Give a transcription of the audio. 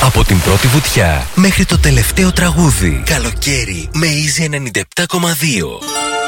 Από την πρώτη βουτιά μέχρι το τελευταίο τραγούδι. Καλοκαίρι με Easy 97,2.